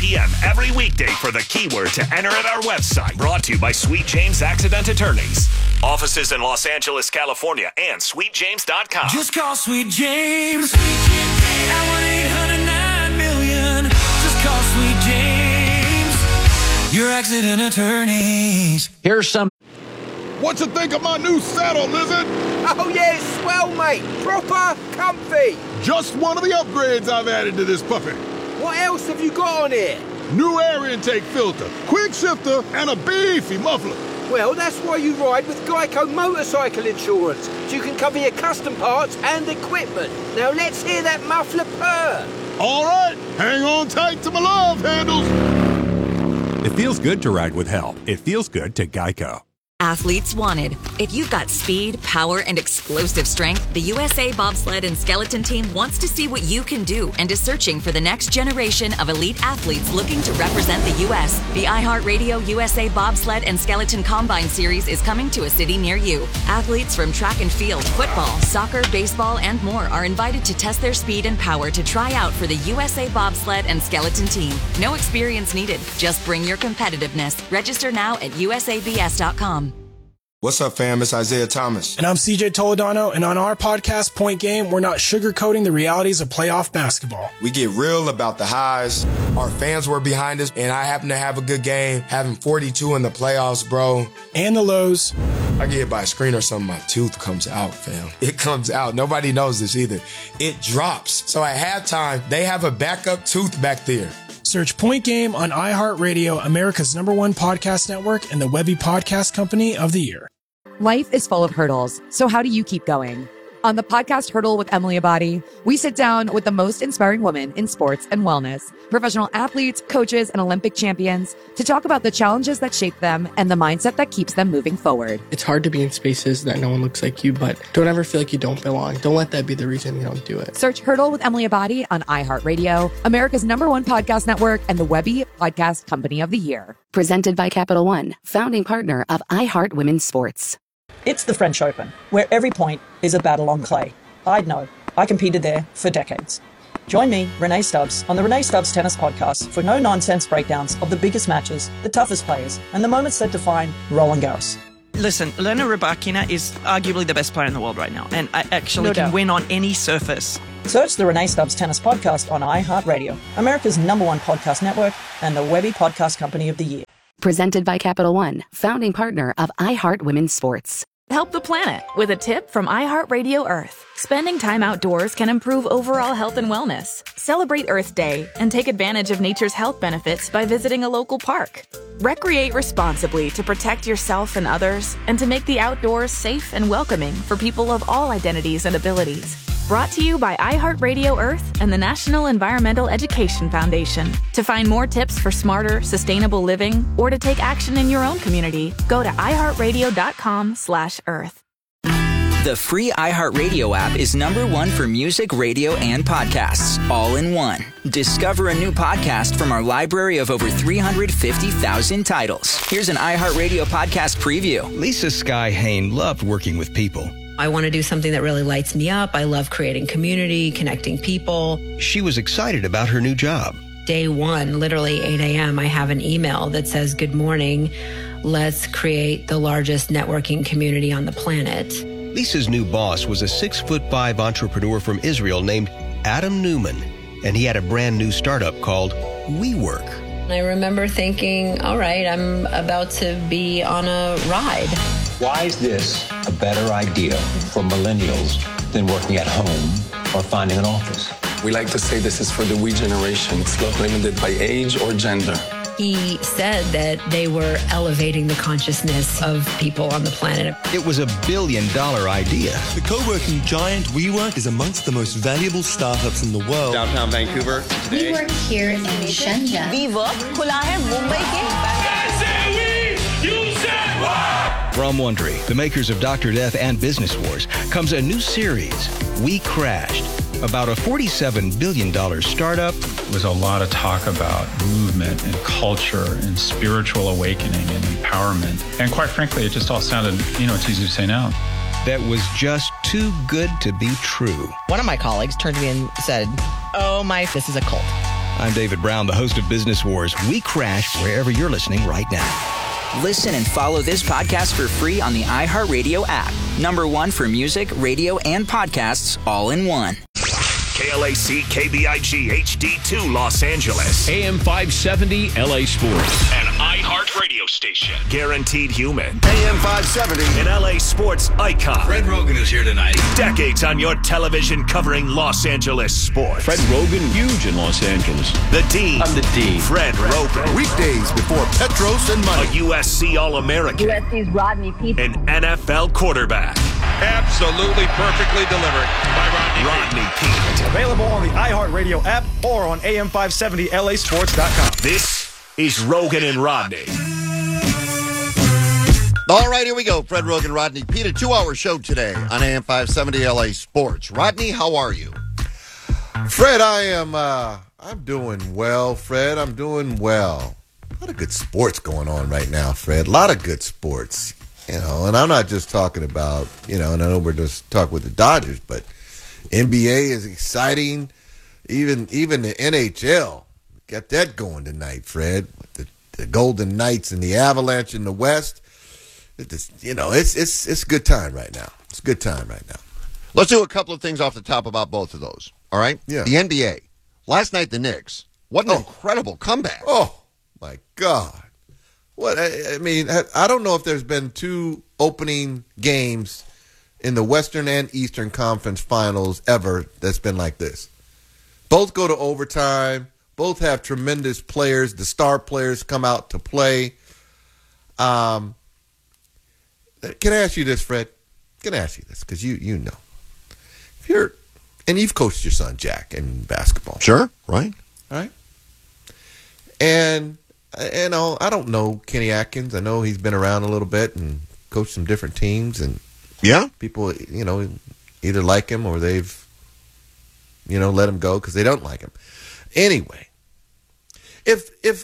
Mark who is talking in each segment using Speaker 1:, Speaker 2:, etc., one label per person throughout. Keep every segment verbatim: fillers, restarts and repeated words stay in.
Speaker 1: p.m. every weekday for the keyword to enter at our website. Brought to you by Sweet James Accident Attorneys. Offices in Los Angeles, California, and sweet james dot com.
Speaker 2: Just call Sweet James at one eight hundred nine million. Just call Sweet James, your accident attorneys.
Speaker 3: Here's some.
Speaker 4: What you think of my new saddle, Lizard?
Speaker 5: Oh yeah, it's swell, mate. Proper comfy.
Speaker 4: Just one of the upgrades I've added to this puppy.
Speaker 5: What else have you got on here?
Speaker 4: New air intake filter, quick shifter, and a beefy muffler.
Speaker 5: Well, that's why you ride with Geico Motorcycle Insurance, so you can cover your custom parts and equipment. Now let's hear that muffler purr.
Speaker 4: All right, hang on tight to my love handles.
Speaker 6: It feels good to ride with help. It feels good to Geico.
Speaker 7: Athletes wanted. If you've got speed, power, and explosive strength, the U S A Bobsled and Skeleton Team wants to see what you can do and is searching for the next generation of elite athletes looking to represent the U S The iHeartRadio U S A Bobsled and Skeleton Combine Series is coming to a city near you. Athletes from track and field, football, soccer, baseball, and more are invited to test their speed and power to try out for the U S A Bobsled and Skeleton Team. No experience needed. Just bring your competitiveness. Register now at U S A B S dot com.
Speaker 8: What's up, fam? It's Isaiah Thomas.
Speaker 9: And I'm C J Toledano, and on our podcast, Point Game, we're not sugarcoating the realities of playoff basketball.
Speaker 8: We get real about the highs. Our fans were behind us, and I happen to have a good game, having forty-two in the playoffs, bro.
Speaker 9: And the lows.
Speaker 8: I get hit by a screen or something, my tooth comes out, fam. It comes out. Nobody knows this either. It drops. So at halftime, they have a backup tooth back there.
Speaker 9: Search Point Game on iHeartRadio, America's number one podcast network, and the Webby Podcast Company of the Year.
Speaker 10: Life is full of hurdles, so how do you keep going? On the podcast Hurdle with Emily Abadi, we sit down with the most inspiring women in sports and wellness, professional athletes, coaches, and Olympic champions to talk about the challenges that shape them and the mindset that keeps them moving forward.
Speaker 11: It's hard to be in spaces that no one looks like you, but don't ever feel like you don't belong. Don't let that be the reason you don't do it.
Speaker 10: Search Hurdle with Emily Abadi on iHeartRadio, America's number one podcast network, and the Webby Podcast Company of the Year.
Speaker 12: Presented by Capital One, founding partner of iHeart Women's Sports.
Speaker 13: It's the French Open, where every point is a battle on clay. I'd know. I competed there for decades. Join me, Renee Stubbs, on the Renee Stubbs Tennis Podcast for no-nonsense breakdowns of the biggest matches, the toughest players, and the moments that define Roland Garros.
Speaker 14: Listen, Elena Rybakina is arguably the best player in the world right now, and I actually
Speaker 13: No
Speaker 14: can
Speaker 13: doubt.
Speaker 14: win on any surface.
Speaker 13: Search the Renee Stubbs Tennis Podcast on iHeartRadio, America's number one podcast network, and the Webby Podcast Company of the Year.
Speaker 12: Presented by Capital One, founding partner of iHeart Women's Sports.
Speaker 15: Help the planet with a tip from iHeartRadio Earth. Spending time outdoors can improve overall health and wellness. Celebrate Earth Day and take advantage of nature's health benefits by visiting a local park. Recreate responsibly to protect yourself and others and to make the outdoors safe and welcoming for people of all identities and abilities. Brought to you by iHeartRadio Earth and the National Environmental Education Foundation. To find more tips for smarter, sustainable living or to take action in your own community, go to iHeartRadio.com slash Earth.
Speaker 16: The free iHeartRadio app is number one for music, radio, and podcasts, all in one. Discover a new podcast from our library of over three hundred fifty thousand titles. Here's an iHeartRadio podcast preview.
Speaker 17: Lisa Sky Hain loved working with people.
Speaker 18: I want to do something that really lights me up. I love creating community, connecting people.
Speaker 17: She was excited about her new job.
Speaker 18: Day one, literally eight a.m., I have an email that says, "Good morning. Let's create the largest networking community on the planet."
Speaker 17: Lisa's new boss was a six foot five entrepreneur from Israel named Adam Newman, and he had a brand new startup called WeWork.
Speaker 18: I remember thinking, all right, I'm about to be on a ride.
Speaker 19: Why is this a better idea for millennials than working at home or finding an office?
Speaker 20: We like to say this is for the we generation. It's not limited by age or gender.
Speaker 18: He said that they were elevating the consciousness of people on the planet.
Speaker 17: It was a billion dollar idea.
Speaker 21: The co-working giant WeWork is amongst the most valuable startups in the world.
Speaker 22: Downtown Vancouver today.
Speaker 23: We work here in Shenzhen.
Speaker 24: WeWork खुला है मुंबई के।
Speaker 17: From Wondery, the makers of Doctor Death and Business Wars, comes a new series, We Crashed, about a forty-seven billion dollars startup.
Speaker 25: There was a lot of talk about movement and culture and spiritual awakening and empowerment. And quite frankly, it just all sounded, you know, it's easy to say now.
Speaker 17: That was just too good to be true.
Speaker 26: One of my colleagues turned to me and said, "Oh my, this is a cult."
Speaker 17: I'm David Brown, the host of Business Wars. We crash wherever you're listening right now.
Speaker 16: Listen and follow this podcast for free on the iHeartRadio app. Number one for music, radio, and podcasts all in one.
Speaker 1: K L A C K B I G H D two Los Angeles.
Speaker 2: A M five seventy L A Sports.
Speaker 1: An iHeart radio station. Guaranteed human. A M five seventy. An L A sports icon.
Speaker 2: Fred Rogan is here tonight.
Speaker 1: Decades on your television covering Los Angeles sports.
Speaker 2: Fred Rogan, huge in Los Angeles.
Speaker 1: The Dean.
Speaker 2: I'm the Dean.
Speaker 1: Fred Rogan.
Speaker 4: Weekdays before Petros and Money.
Speaker 1: A U S C All-American.
Speaker 3: U S C's Rodney Peete.
Speaker 1: An N F L quarterback.
Speaker 5: Absolutely perfectly delivered by Rodney,
Speaker 1: Rodney Peete.
Speaker 22: Available on the iHeartRadio app or on A M five seventy L A sports dot com.
Speaker 1: This is Rogan and Rodney.
Speaker 26: All right, here we go. Fred Rogan, Rodney Peete, a two-hour show today on A M five seventy L A Sports. Rodney, how are you?
Speaker 27: Fred, I am, uh, I'm doing well, Fred. I'm doing well. A lot of good sports going on right now, Fred. A lot of good sports. You know, and I'm not just talking about, you know, and I know we're just talking with the Dodgers, but N B A is exciting. Even even the N H L, got that going tonight, Fred. The, the Golden Knights and the Avalanche in the West. It's, you know, it's it's it's a good time right now. It's a good time right now.
Speaker 26: Let's do a couple of things off the top about both of those. All right?
Speaker 27: Yeah.
Speaker 26: The N B A. Last night, the Knicks. What an
Speaker 27: oh.
Speaker 26: incredible comeback.
Speaker 27: Oh, my God. What I, I mean, I don't know if there's been two opening games in the Western and Eastern Conference Finals ever that's been like this. Both go to overtime. Both have tremendous players. The star players come out to play. Um, can I ask you this, Fred? Can I ask you this? Because you you know, if you're and you've coached your son Jack in basketball.
Speaker 26: Sure, right,
Speaker 27: right, and. You know, I don't know Kenny Atkins. I know he's been around a little bit and coached some different teams. And
Speaker 26: yeah,
Speaker 27: people, you know, either like him or they've, you know, let him go because they don't like him. Anyway, if if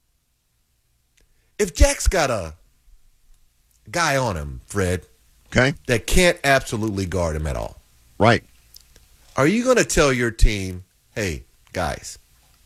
Speaker 27: if Jack's got a guy on him, Fred,
Speaker 26: okay,
Speaker 27: that can't absolutely guard him at all,
Speaker 26: right?
Speaker 27: Are you going to tell your team, hey, guys?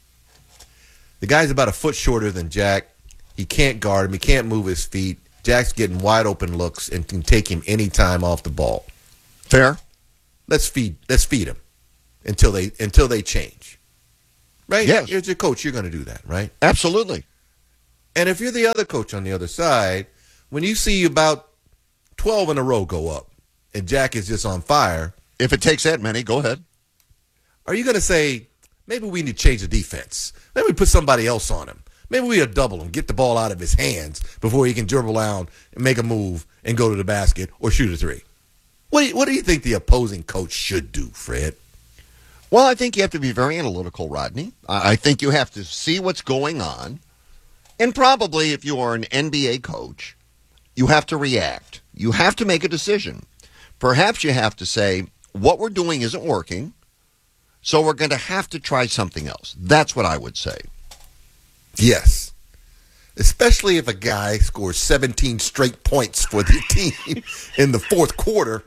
Speaker 27: The guy's about a foot shorter than Jack. He can't guard him. He can't move his feet. Jack's getting wide open looks and can take him any time off the ball.
Speaker 26: Fair.
Speaker 27: Let's feed. Let's feed him until they until they change. Right?
Speaker 26: Yes.
Speaker 27: As your coach, you're going to do that, right?
Speaker 26: Absolutely.
Speaker 27: And if you're the other coach on the other side, when you see about twelve in a row go up and Jack is just on fire,
Speaker 26: if it takes that many, go ahead.
Speaker 27: Are you going to say, maybe we need to change the defense? Maybe we put somebody else on him. Maybe we double him, get the ball out of his hands before he can dribble out and make a move and go to the basket or shoot a three. What do you, what do you think the opposing coach should do, Fred?
Speaker 26: Well, I think you have to be very analytical, Rodney. I think you have to see what's going on. And probably if you are an N B A coach, you have to react. You have to make a decision. Perhaps you have to say, what we're doing isn't working. So we're going to have to try something else. That's what I would say.
Speaker 27: Yes. Especially if a guy scores seventeen straight points for the team in the fourth quarter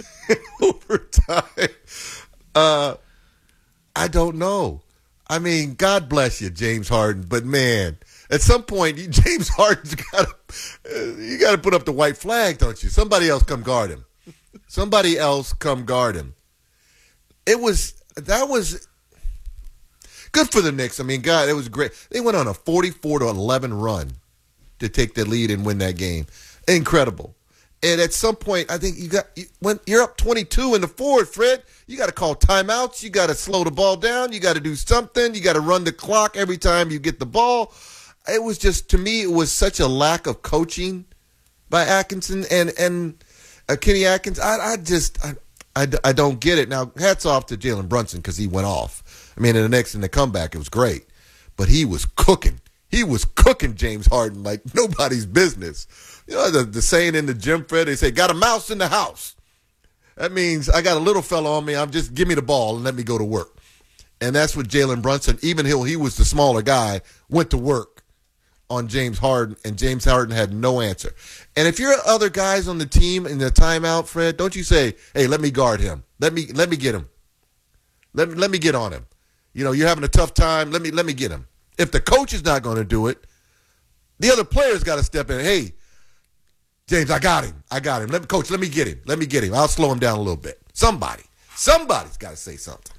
Speaker 27: overtime. Uh, I don't know. I mean, God bless you, James Harden. But, man, at some point, you, James Harden's got to uh, you got to put up the white flag, don't you? Somebody else come guard him. Somebody else come guard him. It was... That was good for the Knicks. I mean, God, it was great. They went on a forty-four to eleven run to take the lead and win that game. Incredible. And at some point, I think you got you, when you're up twenty-two in the fourth, Fred, you got to call timeouts. You got to slow the ball down. You got to do something. You got to run the clock every time you get the ball. It was just, to me, it was such a lack of coaching by Atkinson and and uh, Kenny Atkins. I, I just. I, I, I don't get it. Now, hats off to Jalen Brunson because he went off. I mean, in the next in the comeback, it was great. But he was cooking. He was cooking James Harden like nobody's business. You know, the, the saying in the gym, Fred, they say, got a mouse in the house. That means I got a little fella on me. I'm just give me the ball and let me go to work. And that's what Jalen Brunson, even though he was the smaller guy, went to work on James Harden, and James Harden had no answer. And if you're other guys on the team in the timeout, Fred, don't you say, hey, let me guard him. Let me let me get him. Let me, let me get on him. You know, you're having a tough time. Let me let me get him. If the coach is not going to do it, the other players got to step in. Hey, James, I got him. I got him. Let me, coach, let me get him. Let me get him. I'll slow him down a little bit. Somebody. Somebody's got to say something.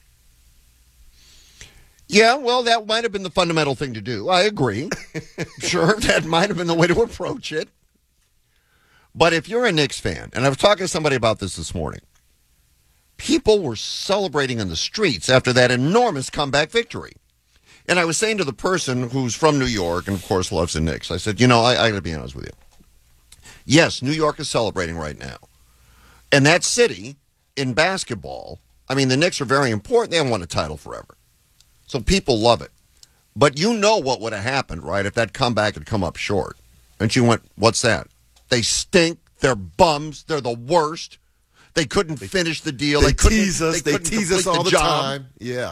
Speaker 26: Yeah, well, that might have been the fundamental thing to do. I agree. Sure, that might have been the way to approach it. But if you're a Knicks fan, and I was talking to somebody about this this morning, people were celebrating in the streets after that enormous comeback victory. And I was saying to the person who's from New York and, of course, loves the Knicks, I said, you know, I, I got to be honest with you. Yes, New York is celebrating right now. And that city in basketball, I mean, the Knicks are very important. They haven't won a title forever. So people love it. But you know what would have happened, right, if that comeback had come up short. And you went, what's that? They stink. They're bums. They're the worst. They couldn't finish the deal.
Speaker 27: They,
Speaker 26: they couldn't
Speaker 27: tease us.
Speaker 26: They,
Speaker 27: they
Speaker 26: couldn't
Speaker 27: tease us all the, the time. Yeah.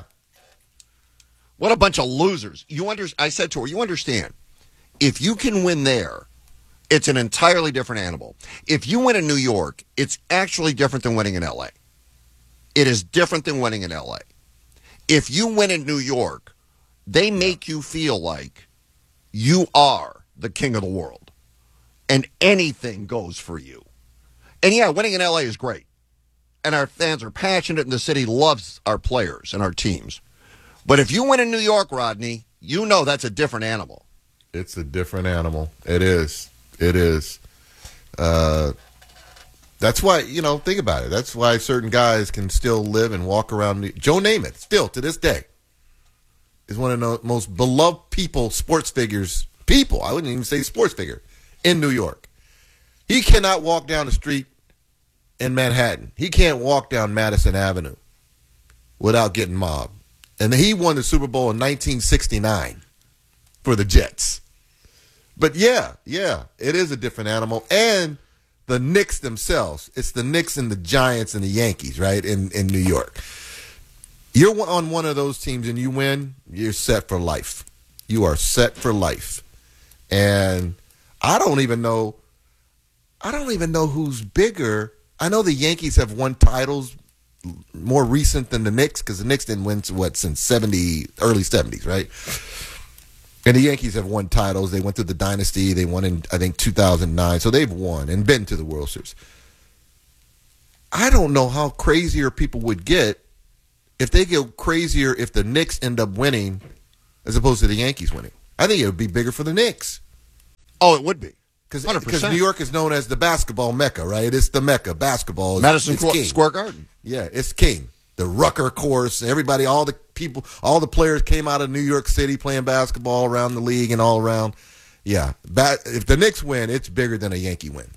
Speaker 26: What a bunch of losers. You under, I said to her, you understand, if you can win there, it's an entirely different animal. If you win in New York, it's actually different than winning in L A. It is different than winning in L A. If you win in New York, they make you feel like you are the king of the world. And anything goes for you. And yeah, winning in L A is great. And our fans are passionate and the city loves our players and our teams. But if you win in New York, Rodney, you know that's a different animal.
Speaker 27: It's a different animal. It is. It is. Uh, that's why, you know, think about it. That's why certain guys can still live and walk around. Joe Namath, still to this day, is one of the most beloved people, sports figures, people, I wouldn't even say sports figure, in New York. He cannot walk down the street in Manhattan. He can't walk down Madison Avenue without getting mobbed. And he won the Super Bowl in nineteen sixty-nine for the Jets. But yeah, yeah, it is a different animal. And the Knicks themselves, it's the Knicks and the Giants and the Yankees, right, in, in New York. You're on one of those teams and you win, you're set for life. You are set for life. And I don't even know, I don't even know who's bigger. I know the Yankees have won titles more recent than the Knicks because the Knicks didn't win, what, since seventy, early seventies, right? And the Yankees have won titles. They went through the dynasty. They won in, I think, two thousand nine. So they've won and been to the World Series. I don't know how crazier people would get if they get crazier if the Knicks end up winning as opposed to the Yankees winning. I think it would be bigger for the Knicks.
Speaker 26: Oh, it would be.
Speaker 27: Because New York is known as the basketball mecca, right? It's the mecca. Basketball is
Speaker 26: Madison
Speaker 27: Square,
Speaker 26: Square Garden.
Speaker 27: Yeah, it's king. The Rucker course, everybody, all the people, all the players came out of New York City playing basketball around the league and all around. Yeah, ba- if the Knicks win, it's bigger than a Yankee win.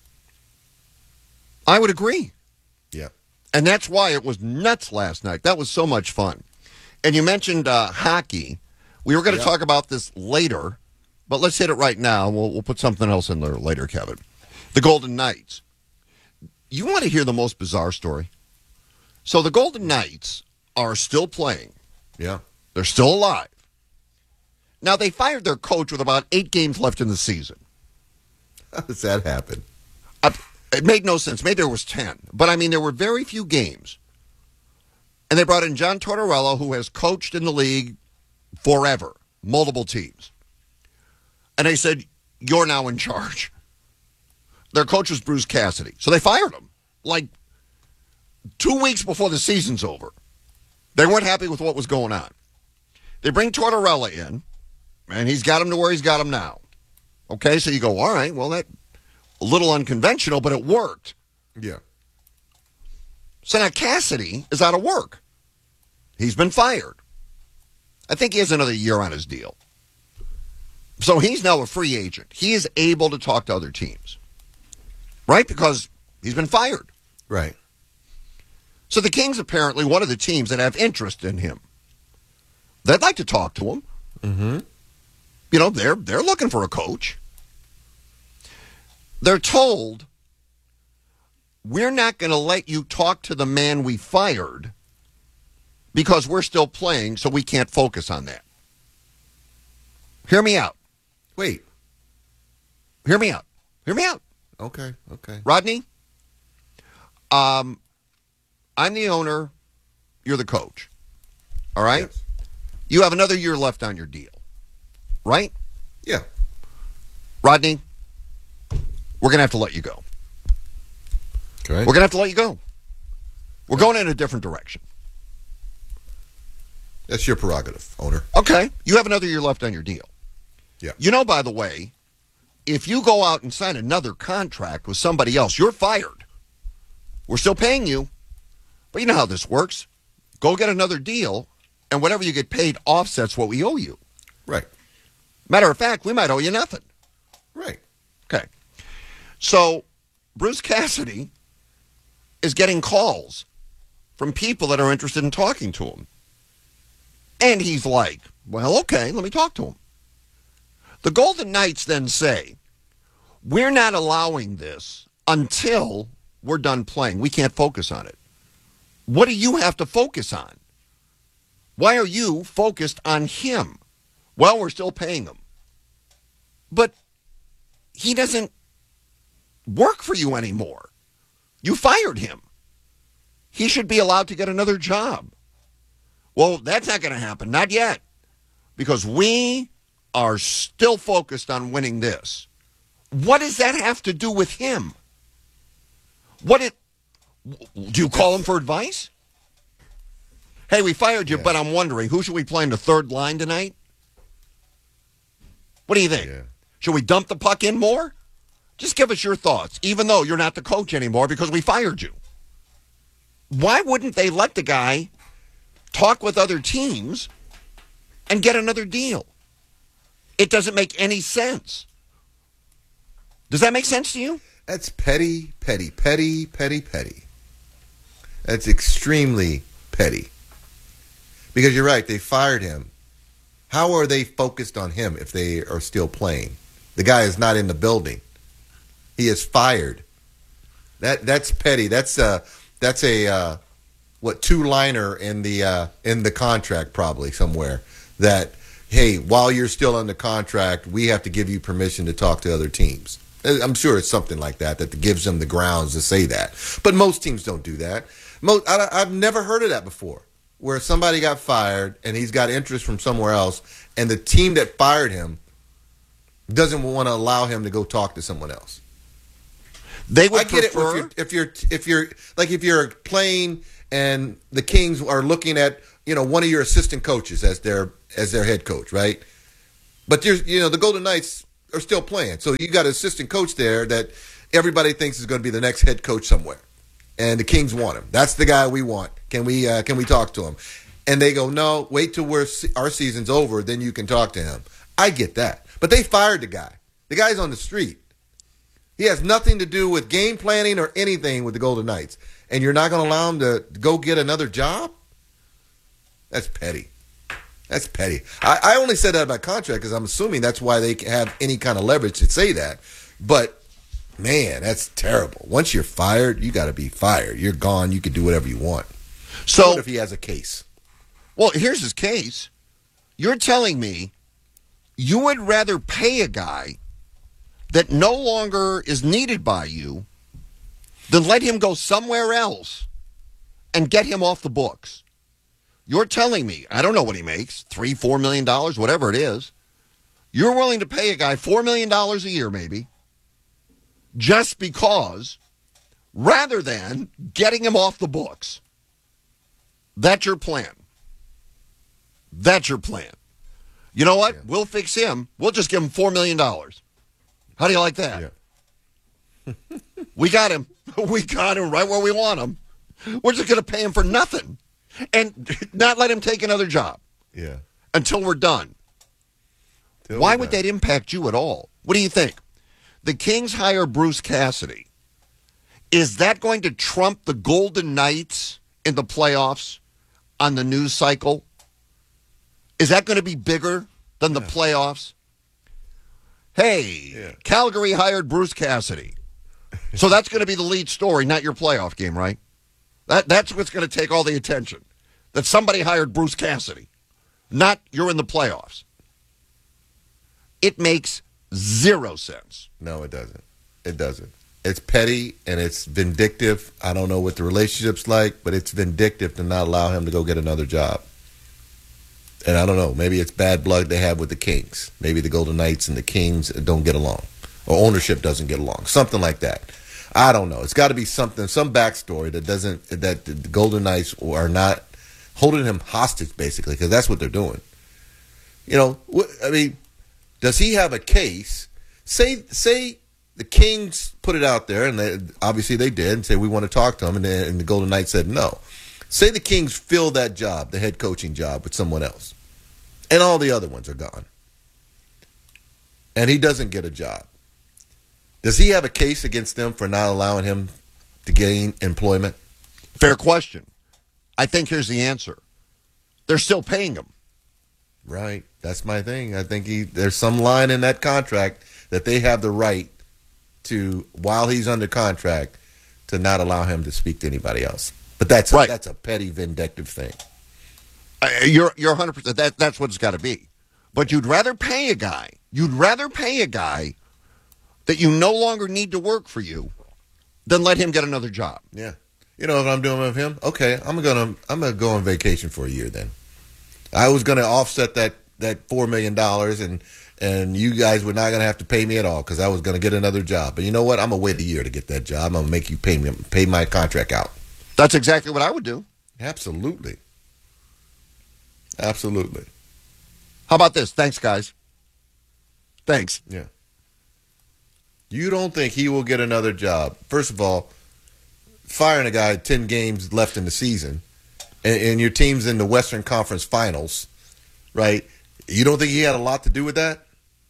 Speaker 26: I would agree.
Speaker 27: Yeah.
Speaker 26: And that's why it was nuts last night. That was so much fun. And you mentioned uh, hockey. We were going to
Speaker 27: yeah.
Speaker 26: talk about this later, but let's hit it right now. We'll, we'll put something else in there later, Kevin. The Golden Knights. You want to hear the most bizarre story? So the Golden Knights are still playing.
Speaker 27: Yeah.
Speaker 26: They're still alive. Now, they fired their coach with about eight games left in the season.
Speaker 27: How does that happen?
Speaker 26: Uh, it made no sense. Maybe there was ten. But, I mean, there were very few games. And they brought in John Tortorella, who has coached in the league forever, multiple teams. And they said, you're now in charge. Their coach was Bruce Cassidy. So they fired him. Like, two weeks before the season's over. They weren't happy with what was going on. They bring Tortorella in, and he's got him to where he's got him now. Okay, so you go, all right, well, that a little unconventional, but it worked.
Speaker 27: Yeah.
Speaker 26: So now Cassidy is out of work. He's been fired. I think he has another year on his deal. So he's now a free agent. He is able to talk to other teams. Right? Because he's been fired.
Speaker 27: Right.
Speaker 26: So the Kings apparently one of the teams that have interest in him. They'd like to talk to him.
Speaker 27: Mm-hmm.
Speaker 26: You know, they're they're looking for a coach. They're told, we're not going to let you talk to the man we fired because we're still playing, so we can't focus on that. Hear me out.
Speaker 27: Wait.
Speaker 26: Hear me out. Hear me out.
Speaker 27: Okay, okay.
Speaker 26: Rodney, um, I'm the owner. You're the coach. All right?
Speaker 27: Yes.
Speaker 26: You have another year left on your deal, right?
Speaker 27: Yeah.
Speaker 26: Rodney, we're going to have to let you go.
Speaker 27: Okay.
Speaker 26: We're going to have to let you go. We're going in a different direction.
Speaker 27: That's your prerogative, owner.
Speaker 26: Okay. You have another year left on your deal.
Speaker 27: Yeah.
Speaker 26: You know, by the way, if you go out and sign another contract with somebody else, you're fired. We're still paying you, but you know how this works. Go get another deal, and whatever you get paid offsets what we owe you.
Speaker 27: Right.
Speaker 26: Matter of fact, we might owe you nothing.
Speaker 27: Right.
Speaker 26: Okay. So Bruce Cassidy is getting calls from people that are interested in talking to him. And he's like, well, okay, let me talk to him. The Golden Knights then say, we're not allowing this until we're done playing. We can't focus on it. What do you have to focus on? Why are you focused on him? Well, we're still paying him. But he doesn't work for you anymore. You fired him. He should be allowed to get another job. Well, that's not going to happen. Not yet. Because we are still focused on winning this. What does that have to do with him? What it? Do you call him for advice? Hey, we fired you, yeah. but I'm wondering, who should we play in the third line tonight? What do you think? Yeah. Should we dump the puck in more? Just give us your thoughts, even though you're not the coach anymore because we fired you. Why wouldn't they let the guy talk with other teams and get another deal? It doesn't make any sense. Does that make sense to you?
Speaker 27: That's petty, petty, petty, petty, petty. That's extremely petty. Because you're right, they fired him. How are they focused on him if they are still playing? The guy is not in the building. He is fired. That that's petty. That's a that's a uh, what two-liner in the uh, in the contract probably somewhere. That hey, while you're still under contract, we have to give you permission to talk to other teams. I'm sure it's something like that that gives them the grounds to say that. But most teams don't do that. Most I, I've never heard of that before, where somebody got fired and he's got interest from somewhere else, and the team that fired him doesn't want to allow him to go talk to someone else.
Speaker 26: They would
Speaker 27: I get
Speaker 26: prefer-
Speaker 27: it if you're, if you're if you're like if you're playing and the Kings are looking at, you know, one of your assistant coaches as their as their head coach, right? But there's, you know, the Golden Knights are still playing, so you got an assistant coach there that everybody thinks is going to be the next head coach somewhere, and the Kings want him. That's the guy we want. Can we uh, can we talk to him? And they go, no, wait till we're, our season's over, then you can talk to him. I get that, but they fired the guy. The guy's on the street. He has nothing to do with game planning or anything with the Golden Knights. And you're not going to allow him to go get another job? That's petty. That's petty. I, I only said that about contract because I'm assuming that's why they have any kind of leverage to say that. But, man, that's terrible. Once you're fired, you got to be fired. You're gone. You can do whatever you want. So what if he has a case?
Speaker 26: Well, here's his case. You're telling me you would rather pay a guy that no longer is needed by you than let him go somewhere else and get him off the books. You're telling me, I don't know what he makes, three, four million dollars, whatever it is. You're willing to pay a guy four million dollars a year, maybe, just because, rather than getting him off the books. That's your plan. That's your plan. You know what? Yeah. We'll fix him. We'll just give him four million dollars. How do you like that? Yeah. We got him. We got him right where we want him. We're just going to pay him for nothing and not let him take another job.
Speaker 27: Yeah.
Speaker 26: Until we're done. Till Why we're would done. That impact you at all? What do you think? The Kings hire Bruce Cassidy. Is that going to trump the Golden Knights in the playoffs on the news cycle? Is that going to be bigger than the yeah. playoffs? Hey, yeah. Calgary hired Bruce Cassidy. So that's going to be the lead story, not your playoff game, right? That That's what's going to take all the attention. That somebody hired Bruce Cassidy, not you're in the playoffs. It makes zero sense.
Speaker 27: No, it doesn't. It doesn't. It's petty and it's vindictive. I don't know what the relationship's like, but it's vindictive to not allow him to go get another job. And I don't know, maybe it's bad blood they have with the Kings. Maybe the Golden Knights and the Kings don't get along, or ownership doesn't get along, something like that. I don't know. It's got to be something, some backstory that doesn't, that the Golden Knights are not holding him hostage, basically, because that's what they're doing. You know, I mean, does he have a case? Say, say the Kings put it out there, and they, obviously they did, and say we want to talk to him, and, they, and the Golden Knights said no. Say the Kings fill that job, the head coaching job, with someone else, and all the other ones are gone, and he doesn't get a job. Does he have a case against them for not allowing him to gain employment?
Speaker 26: Fair question. I think here's the answer. They're still paying him.
Speaker 27: Right. That's my thing. I think he there's some line in that contract that they have the right to, while he's under contract, to not allow him to speak to anybody else. But that's
Speaker 26: right.
Speaker 27: a, that's a petty, vindictive thing.
Speaker 26: Uh, you're you're one hundred percent. That, that's what it's got to be. But you'd rather pay a guy. You'd rather pay a guy that you no longer need to work for you than let him get another job.
Speaker 27: Yeah. You know what I'm doing with him? Okay, I'm gonna I'm gonna go on vacation for a year then. I was gonna offset that, that four million dollars, and and you guys were not gonna have to pay me at all because I was gonna get another job. But you know what? I'm gonna wait a year to get that job. I'm gonna make you pay me pay my contract out.
Speaker 26: That's exactly what I would do.
Speaker 27: Absolutely. Absolutely.
Speaker 26: How about this? Thanks, guys. Thanks.
Speaker 27: Yeah. You don't think he will get another job? First of all, firing a guy ten games left in the season, and, and your team's in the Western Conference Finals, right? You don't think he had a lot to do with that?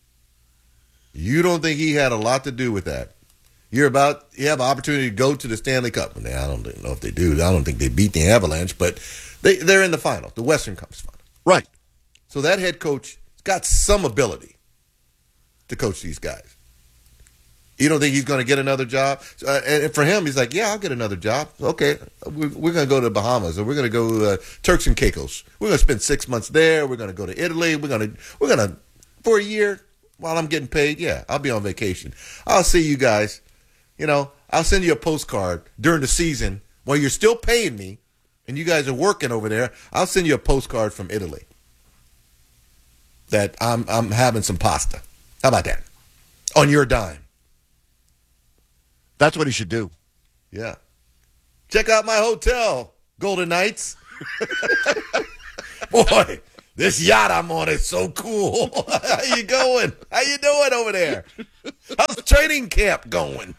Speaker 27: You don't think he had a lot to do with that? You're about you have an opportunity to go to the Stanley Cup. I don't know if they do. I don't think they beat the Avalanche, but they they're in the final, the Western Conference Final.
Speaker 26: Right.
Speaker 27: So that head coach has got some ability to coach these guys. You don't think he's going to get another job? Uh, and for him, he's like, yeah, I'll get another job. Okay, we're, we're going to go to the Bahamas, or we're going to go uh, Turks and Caicos. We're going to spend six months there. We're going to go to Italy. We're going to, we're going to, for a year while I'm getting paid, yeah, I'll be on vacation. I'll see you guys. You know, I'll send you a postcard during the season while you're still paying me and you guys are working over there. I'll send you a postcard from Italy that I'm I'm having some pasta. How about that? On your dime.
Speaker 26: That's what he should do.
Speaker 27: Yeah. Check out my hotel, Golden Knights. Boy, this yacht I'm on is so cool. How you going? How you doing over there? How's the training camp going?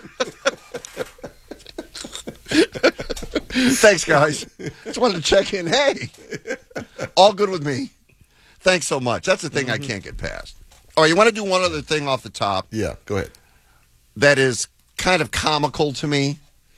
Speaker 26: Thanks, guys. Just wanted to check in. Hey, all good with me. Thanks so much. That's the thing mm-hmm. I can't get past. All right, you want to do one other thing off the top?
Speaker 27: Yeah, go ahead.
Speaker 26: That is kind of comical to me.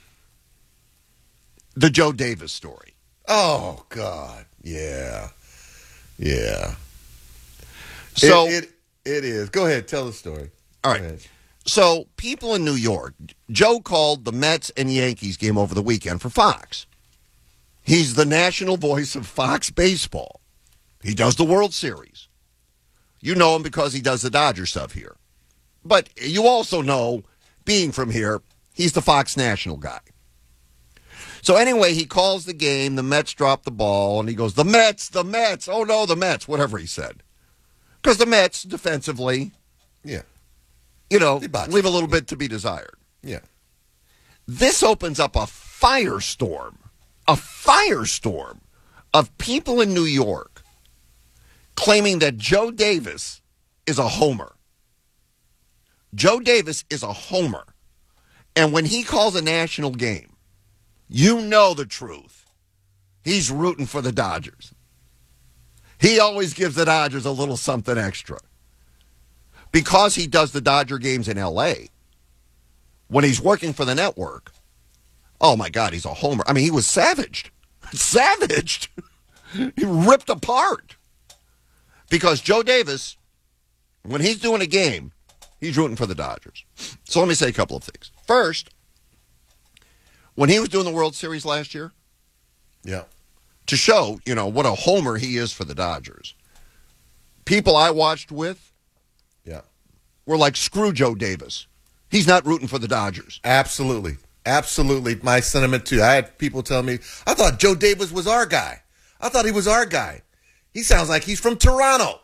Speaker 26: The Joe Davis story.
Speaker 27: Oh, God. Yeah. Yeah.
Speaker 26: So
Speaker 27: it, it, it is. Go ahead. Tell the story.
Speaker 26: All right. So people in New York, Joe called the Mets and Yankees game over the weekend for Fox. He's the national voice of Fox Baseball. He does the World Series. You know him because he does the Dodger stuff here. But you also know, being from here, he's the Fox National guy. So anyway, he calls the game, the Mets drop the ball, and he goes, the Mets, the Mets, oh no, the Mets, whatever he said. Because the Mets, defensively,
Speaker 27: yeah,
Speaker 26: you know, leave a little bit to be desired.
Speaker 27: Yeah.
Speaker 26: This opens up a firestorm, a firestorm of people in New York claiming that Joe Davis is a homer. Joe Davis is a homer. And when he calls a national game, you know the truth. He's rooting for the Dodgers. He always gives the Dodgers a little something extra. Because he does the Dodger games in L A, when he's working for the network, oh my God, he's a homer. I mean, he was savaged. Savaged. He ripped apart. Because Joe Davis, when he's doing a game, he's rooting for the Dodgers. So let me say a couple of things. First, when he was doing the World Series last year,
Speaker 27: yeah,
Speaker 26: to show, you know, what a homer he is for the Dodgers, people I watched with,
Speaker 27: yeah,
Speaker 26: were like, screw Joe Davis. He's not rooting for the Dodgers.
Speaker 27: Absolutely. Absolutely. My sentiment, too. I had people tell me, I thought Joe Davis was our guy. I thought he was our guy. He sounds like he's from Toronto.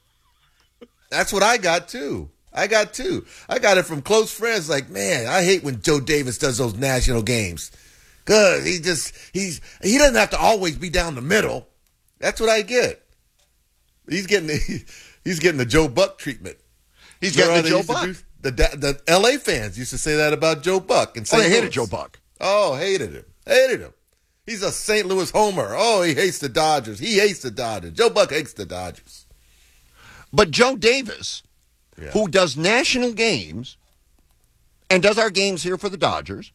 Speaker 27: That's what I got, too. I got, too. I got it from close friends like, man, I hate when Joe Davis does those national games. Because he just, he's, he doesn't have to always be down the middle. That's what I get. He's getting the, he's getting the Joe Buck treatment.
Speaker 26: He's getting the Joe Buck.
Speaker 27: Do, the, the L A fans used to say that about Joe Buck. And
Speaker 26: oh, they hated Joe Buck.
Speaker 27: Oh, hated him. Hated him. He's a Saint Louis homer. Oh, he hates the Dodgers. He hates the Dodgers. Joe Buck hates the Dodgers.
Speaker 26: But Joe Davis,
Speaker 27: yeah.
Speaker 26: who does national games and does our games here for the Dodgers,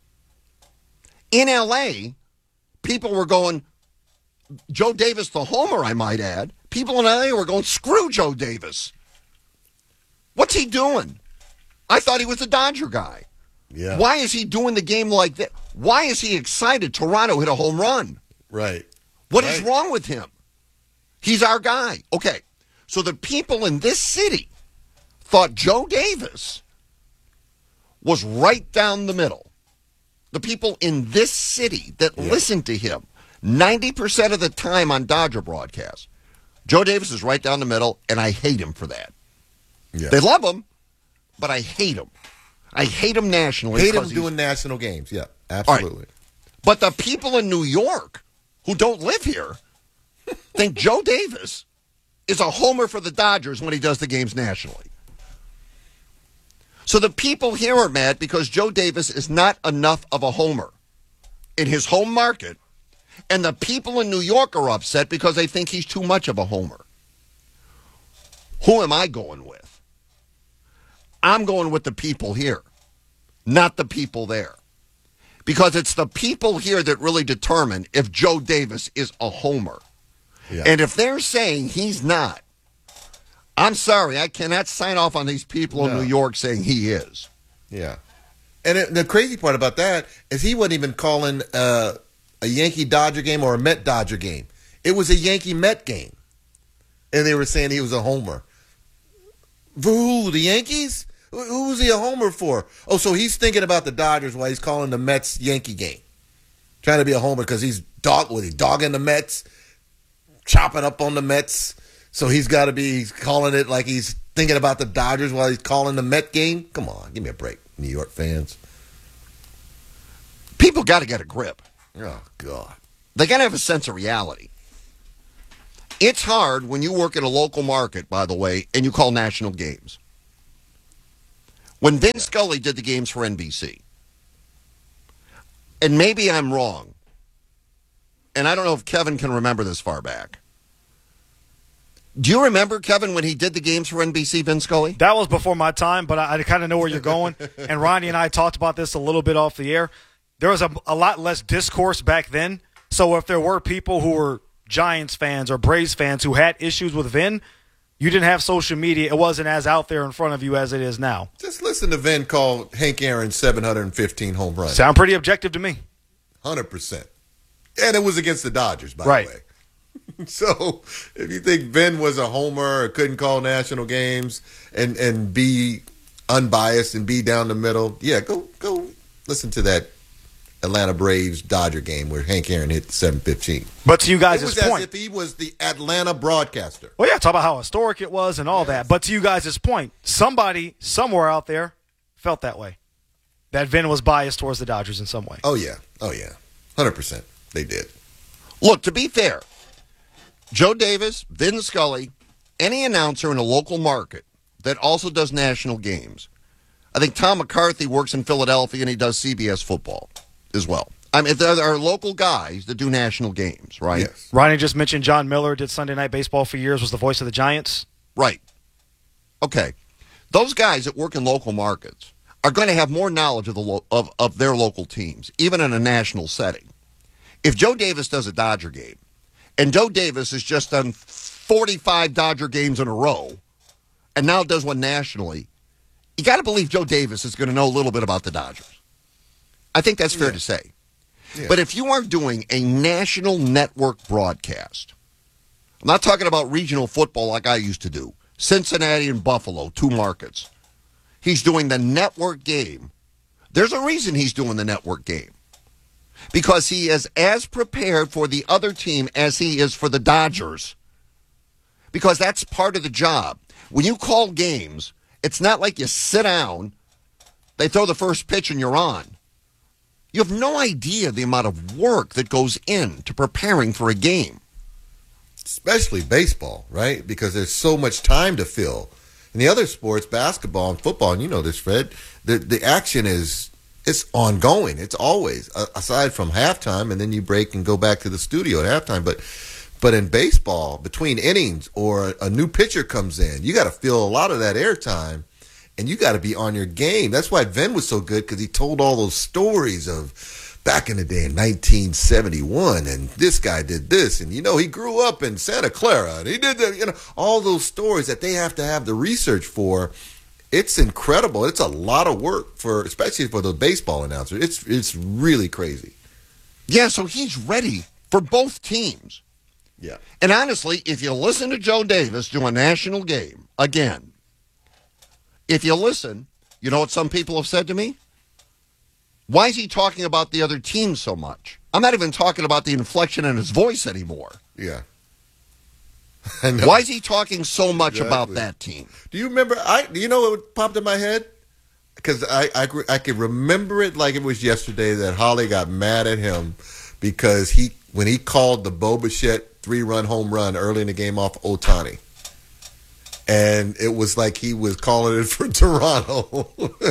Speaker 26: in L A, people were going, Joe Davis the homer, I might add. People in L A were going, screw Joe Davis. What's he doing? I thought he was a Dodger guy.
Speaker 27: Yeah.
Speaker 26: Why is he doing the game like that? Why is he excited Toronto hit a home run?
Speaker 27: Right.
Speaker 26: What
Speaker 27: right.
Speaker 26: is wrong with him? He's our guy. Okay. So the people in this city thought Joe Davis was right down the middle. The people in this city that yeah. listened to him ninety percent of the time on Dodger broadcasts, Joe Davis is right down the middle, and I hate him for that.
Speaker 27: Yeah.
Speaker 26: They love him, but I hate him. I hate him nationally.
Speaker 27: Hate him doing national games. Yeah, absolutely.
Speaker 26: Right. But the people in New York who don't live here think Joe Davis is a homer for the Dodgers when he does the games nationally. So the people here are mad because Joe Davis is not enough of a homer in his home market, and the people in New York are upset because they think he's too much of a homer. Who am I going with? I'm going with the people here, not the people there. Because it's the people here that really determine if Joe Davis is a homer. Yeah. And if they're saying he's not, I'm sorry, I cannot sign off on these people no. in New York saying he is.
Speaker 27: Yeah. And it, the crazy part about that is he wasn't even calling uh, a Yankee-Dodger game or a Met-Dodger game. It was a Yankee-Met game. And they were saying he was a homer. Who, the Yankees? Who was he a homer for? Oh, so he's thinking about the Dodgers while he's calling the Mets-Yankee game. Trying to be a homer because he's dog, was he dogging the Mets, chopping up on the Mets. So he's got to be calling it like he's thinking about the Dodgers while he's calling the Met game? Come on, give me a break, New York fans.
Speaker 26: People got to get a grip.
Speaker 27: Oh, God.
Speaker 26: They got to have a sense of reality. It's hard when you work in a local market, by the way, and you call national games. When Vin Scully did the games for N B C, and maybe I'm wrong, and I don't know if Kevin can remember this far back. Do you remember, Kevin, when he did the games for N B C, Vin Scully?
Speaker 22: That was before my time, but I, I kind of know where you're going. And Ronnie and I talked about this a little bit off the air. There was a, a lot less discourse back then. So if there were people who were Giants fans or Braves fans who had issues with Vin, you didn't have social media. It wasn't as out there in front of you as it is now.
Speaker 27: Just listen to Vin call Hank Aaron seven hundred fifteen home runs.
Speaker 22: Sound pretty objective to me.
Speaker 27: one hundred percent. And it was against the Dodgers, by
Speaker 22: right.
Speaker 27: the way. So if you think Vin was a homer or couldn't call national games and, and be unbiased and be down the middle, yeah, go go listen to that Atlanta Braves Dodger game where Hank Aaron hit seven fifteen.
Speaker 22: But to you guys'
Speaker 27: it was
Speaker 22: point,
Speaker 27: as if he was the Atlanta broadcaster.
Speaker 22: Well, yeah, talk about how historic it was and all yes. that. But to you guys' point, somebody somewhere out there felt that way. That Vin was biased towards the Dodgers in some way.
Speaker 27: Oh, yeah. Oh, yeah. one hundred percent. They did.
Speaker 26: Look, to be fair, Joe Davis, Vin Scully, any announcer in a local market that also does national games. I think Tom McCarthy works in Philadelphia and he does C B S football as well. I mean, there are local guys that do national games, right?
Speaker 27: Yes.
Speaker 22: Ronnie just mentioned John Miller did Sunday Night Baseball for years, was the voice of the Giants.
Speaker 26: Right. Okay. Those guys that work in local markets are going to have more knowledge of the lo- of, of their local teams, even in a national setting. If Joe Davis does a Dodger game, and Joe Davis has just done forty-five Dodger games in a row, and now does one nationally, you got to believe Joe Davis is going to know a little bit about the Dodgers. I think that's fair yeah. to say. Yeah. But if you are doing a national network broadcast, I'm not talking about regional football like I used to do, Cincinnati and Buffalo, two markets. He's doing the network game. There's a reason he's doing the network game. Because he is as prepared for the other team as he is for the Dodgers. because that's part of the job. When you call games, it's not like you sit down, they throw the first pitch, and you're on. You have no idea the amount of work that goes into preparing for a game.
Speaker 27: Especially baseball, right? Because there's so much time to fill. In the other sports, basketball and football, and you know this, Fred, the, the action is it's ongoing. It's always, aside from halftime, and then you break and go back to the studio at halftime. But but in baseball, between innings or a new pitcher comes in, you got to fill a lot of that airtime. And you got to be on your game. That's why Vin was so good, because he told all those stories of back in the day in nineteen seventy-one, and this guy did this, and you know he grew up in Santa Clara, and he did that. You know, all those stories that they have to have the research for. It's incredible. It's a lot of work for, especially for the baseball announcer. It's it's really crazy.
Speaker 26: Yeah, so he's ready for both teams.
Speaker 27: Yeah,
Speaker 26: and honestly, if you listen to Joe Davis do a national game again. If you listen, you know what some people have said to me? Why is he talking about the other team so much? I'm not even talking about the inflection in his voice anymore.
Speaker 27: Yeah.
Speaker 26: Why is he talking so much
Speaker 27: exactly.
Speaker 26: about that team?
Speaker 27: Do you remember? I do you know what popped in my head? Because I, I I can remember it like it was yesterday that Holly got mad at him because he when he called the Bo Bichette three-run home run early in the game off Ohtani. And it was like he was calling it for Toronto.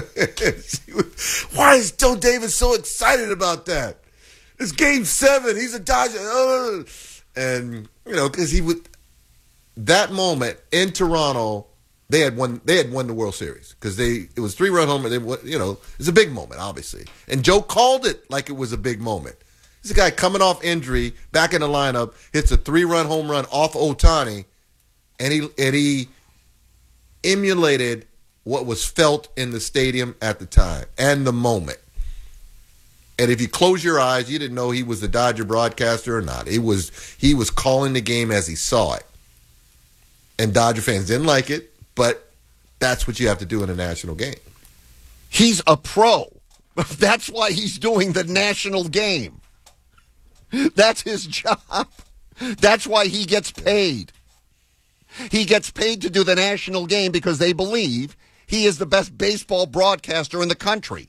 Speaker 27: was, why is Joe Davis so excited about that? It's game seven. He's a Dodger. Uh, and, you know, because he would, that moment in Toronto, they had won, they had won the World Series because they, it was three run home. And they, you know, it's a big moment, obviously. And Joe called it like it was a big moment. This guy coming off injury, back in the lineup, hits a three run home run off Ohtani. And he, and he, emulated what was felt in the stadium at the time and the moment. And if you close your eyes, you didn't know he was the Dodger broadcaster or not. It was he was calling the game as he saw it. And Dodger fans didn't like it, but that's what you have to do in a national game.
Speaker 26: He's a pro. That's why he's doing the national game. That's his job. That's why he gets paid. He gets paid to do the national game because they believe he is the best baseball broadcaster in the country.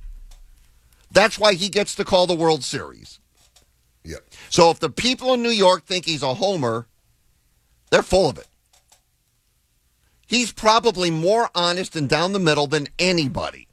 Speaker 26: That's why he gets to call the World Series.
Speaker 27: Yep.
Speaker 26: So if the people in New York think he's a homer, they're full of it. He's probably more honest and down the middle than anybody.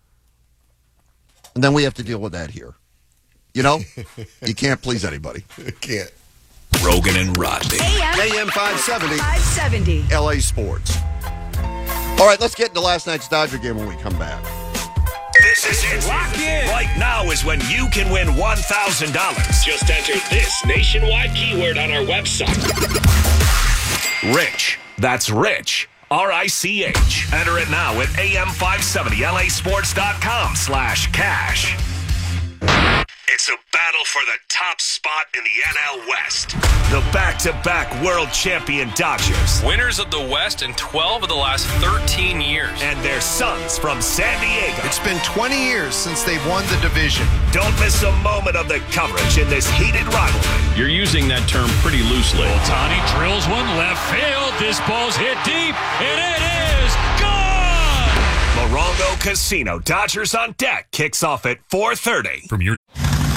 Speaker 26: And then we have to deal with that here. You know, you can't please anybody.
Speaker 27: You can't.
Speaker 1: Rogan and Rodney.
Speaker 26: A M five seventy.
Speaker 3: five seventy.
Speaker 26: L A Sports. All right, let's get into last night's Dodger game when we come back.
Speaker 1: This is it. Lock in. Right now is when you can win one thousand dollars. Just enter this nationwide keyword on our website. Rich. That's Rich. R I C H. Enter it now at A M five seventy L A sports dot com slash cash. It's a battle for the top spot in the N L West. The back-to-back world champion Dodgers.
Speaker 6: Winners of the West in twelve of the last thirteen years.
Speaker 1: And their sons from San Diego.
Speaker 7: It's been twenty years since they've won the division.
Speaker 1: Don't miss a moment of the coverage in this heated rivalry.
Speaker 25: You're using that term pretty loosely.
Speaker 8: Ohtani drills one left field. This ball's hit deep, and it is gone!
Speaker 1: Morongo Casino. Dodgers on deck kicks off at four thirty.
Speaker 8: From your...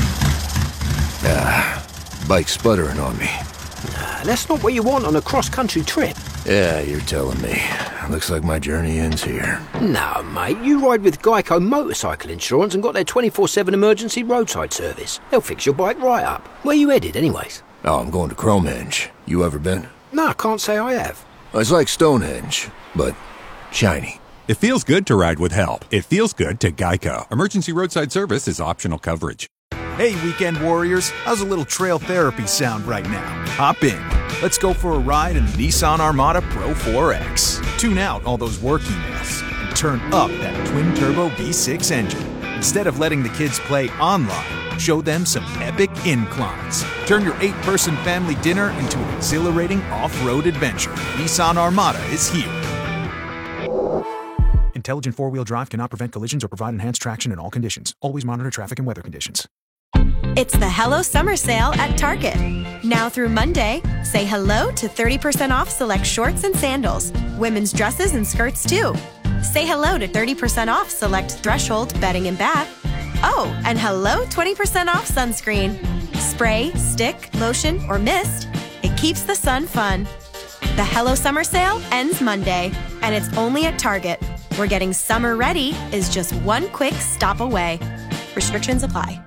Speaker 9: Ah, bike's sputtering on me.
Speaker 10: Nah, that's not what you want on a cross-country trip.
Speaker 9: Yeah, you're telling me. Looks like my journey ends here.
Speaker 10: No, mate, you ride with Geico Motorcycle Insurance and got their twenty-four seven emergency roadside service. They'll fix your bike right up. Where you headed, anyways?
Speaker 9: Oh, I'm going to Cromehenge. You ever been?
Speaker 10: No, I can't say I have.
Speaker 9: It's like Stonehenge, but shiny.
Speaker 11: It feels good to ride with help. It feels good to Geico. Emergency roadside service is optional coverage.
Speaker 28: Hey, weekend warriors, how's a little trail therapy sound right now? Hop in. Let's go for a ride in the Nissan Armada Pro four X. Tune out all those work emails and turn up that twin-turbo V six engine. Instead of letting the kids play online, show them some epic inclines. Turn your eight-person family dinner into an exhilarating off-road adventure. Nissan Armada is here. Intelligent four-wheel drive cannot prevent collisions or provide enhanced traction in all conditions. Always monitor traffic and weather conditions.
Speaker 3: It's the Hello Summer Sale at Target. Now through Monday, say hello to thirty percent off select shorts and sandals, women's dresses and skirts too. Say hello to thirty percent off select Threshold bedding and bath. Oh, and hello twenty percent off sunscreen. Spray, stick, lotion, or mist, it keeps the sun fun. The Hello Summer Sale ends Monday, and it's only at Target, where getting summer ready is just one quick stop away. Restrictions apply.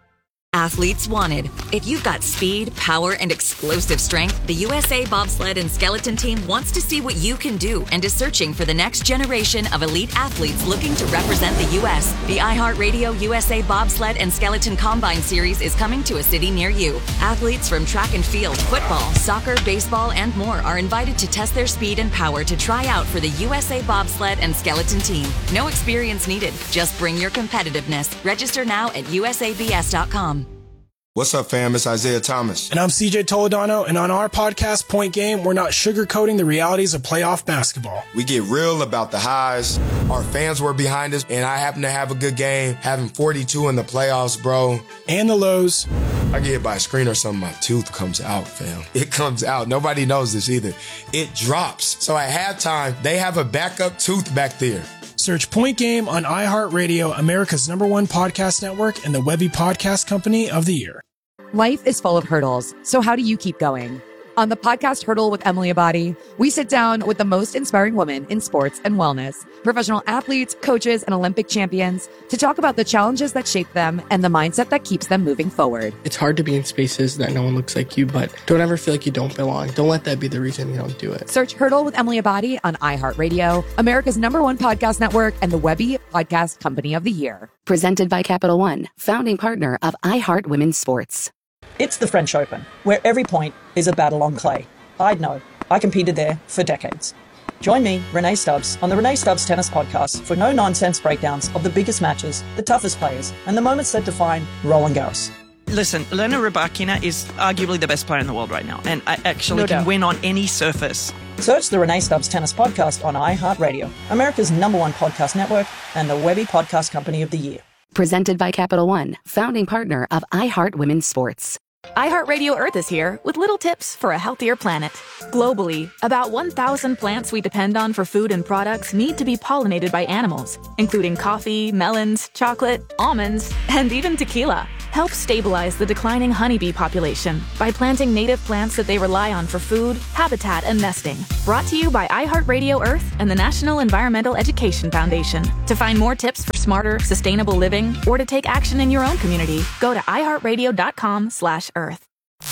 Speaker 12: Athletes wanted. If you've got speed, power, and explosive strength, the U S A Bobsled and Skeleton Team wants to see what you can do and is searching for the next generation of elite athletes looking to represent the U S The iHeartRadio U S A Bobsled and Skeleton Combine Series is coming to a city near you. Athletes from track and field, football, soccer, baseball, and more are invited to test their speed and power to try out for the U S A Bobsled and Skeleton Team. No experience needed. Just bring your competitiveness. Register now at U S A B S dot com.
Speaker 13: What's up, fam? It's Isaiah Thomas.
Speaker 14: And I'm C J Toledano, and on our podcast, Point Game, we're not sugarcoating the realities of playoff basketball.
Speaker 13: We get real about the highs. Our fans were behind us, and I happen to have a good game, having forty-two in the playoffs, bro.
Speaker 14: And the lows.
Speaker 13: I get hit by a screen or something, my tooth comes out, fam. It comes out. Nobody knows this either. It drops. So at halftime, they have a backup tooth back there.
Speaker 14: Search Point Game on iHeartRadio, America's number one podcast network, and the Webby Podcast Company of the Year.
Speaker 15: Life is full of hurdles, so how do you keep going? On the podcast Hurdle with Emily Abadi, we sit down with the most inspiring women in sports and wellness, professional athletes, coaches, and Olympic champions to talk about the challenges that shape them and the mindset that keeps them moving forward.
Speaker 18: It's hard to be in spaces that no one looks like you, but don't ever feel like you don't belong. Don't let that be the reason you don't do it.
Speaker 15: Search Hurdle with Emily Abadi on iHeartRadio, America's number one podcast network, and the Webby Podcast Company of the Year.
Speaker 19: Presented by Capital One, founding partner of iHeart Women's Sports.
Speaker 20: It's the French Open, where every point is a battle on clay. I'd know. I competed there for decades. Join me, Renee Stubbs, on the Renee Stubbs Tennis Podcast for no-nonsense breakdowns of the biggest matches, the toughest players, and the moments that define Roland Garros.
Speaker 29: Listen, Elena Rybakina is arguably the best player in the world right now, and I actually
Speaker 20: No
Speaker 29: can
Speaker 20: doubt.
Speaker 29: win on any surface.
Speaker 20: Search the Renee Stubbs Tennis Podcast on iHeartRadio, America's number one podcast network, and the Webby Podcast Company of the Year.
Speaker 19: Presented by Capital One, founding partner of iHeart Women's Sports.
Speaker 30: iHeartRadio Earth is here with little tips for a healthier planet. Globally, about one thousand plants we depend on for food and products need to be pollinated by animals, including coffee, melons, chocolate, almonds, and even tequila. Help stabilize the declining honeybee population by planting native plants that they rely on for food, habitat, and nesting. Brought to you by iHeartRadio Earth and the National Environmental Education Foundation. To find more tips for smarter, sustainable living, or to take action in your own community, go to iHeartRadio.com slash Earth.